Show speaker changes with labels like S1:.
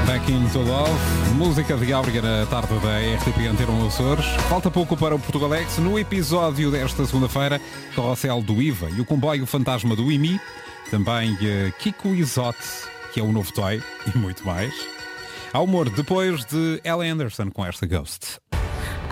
S1: Back into Love, música de Áurea na tarde da RTP Antena Açores. Falta pouco para o Portugalex. No episódio desta segunda-feira, carrossel do IVA e o comboio fantasma do IMI. Também Kiko Isote, que é o novo toy, e muito mais. Há humor depois de Ella Anderson com esta Ghost.